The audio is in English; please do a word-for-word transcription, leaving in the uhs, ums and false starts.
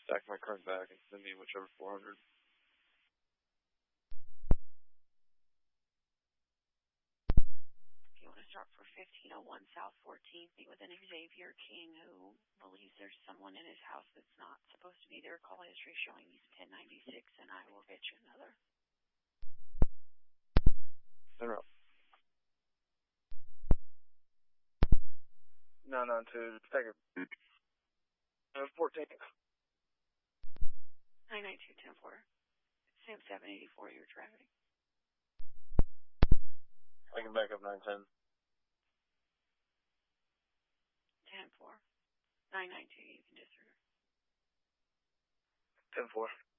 stack my current back and send me whichever four hundred. You want to start for fifteen oh one South fourteenth, meet with an Xavier King who believes there's someone in his house that's not supposed to be there. Call history showing he's ten ninety-six, and I will get you another. They're up. nine nine two, take it. Uh, fourteen. nine nine two, ten four. Sam seven eighty-four, you're traffic. I can back up nine ten. ten four. nine nine two, you can disregard. ten four.